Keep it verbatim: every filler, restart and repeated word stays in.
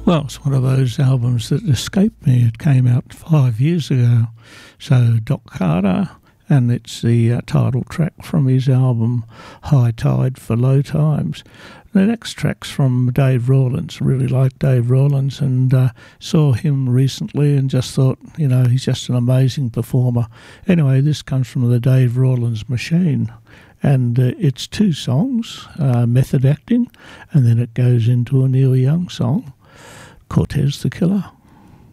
Well, it's one of those albums that escaped me. It came out five years ago. So Doc Carter, and it's the uh, title track from his album High Tide for Low Times. The next track's from Dave Rawlins. Really like Dave Rawlins, and uh, saw him recently and just thought, you know, he's just an amazing performer. Anyway, this comes from the Dave Rawlins Machine, and uh, it's two songs, uh, Method Acting, and then it goes into a Neil Young song, Cortez the Killer.